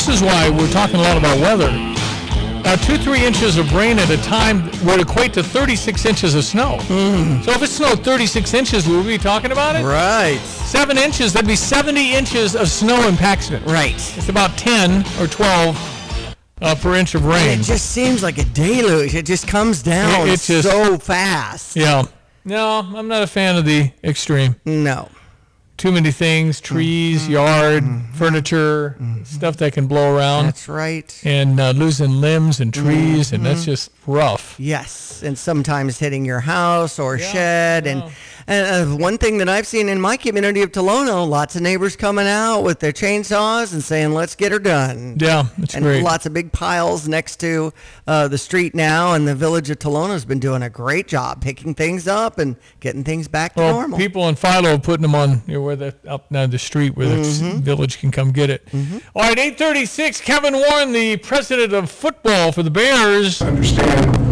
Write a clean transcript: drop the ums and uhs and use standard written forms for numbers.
this is why we're talking a lot about weather. 2-3 inches of rain at a time would equate to 36 inches of snow. So if it snowed 36 inches, would we be talking about it? Right. 7 inches, that'd be 70 inches of snow in Paxton. Right. It's about 10 or 12 per inch of rain. It just seems like a deluge. It just comes down so fast. Yeah. No, I'm not a fan of the extreme. No. Too many things, trees, yard, furniture, stuff that can blow around. That's right. And losing limbs and trees, and that's just rough. Yes, and sometimes hitting your house or shed. And one thing that I've seen in my community of Tolono, lots of neighbors coming out with their chainsaws and saying, let's get her done. Yeah, that's great. And lots of big piles next to the street now, and the village of Tolono has been doing a great job picking things up and getting things back to normal. People in Philo putting them on where they're up now the street where the village can come get it. All right, 8:36. Kevin Warren, the president of football for the Bears. Understand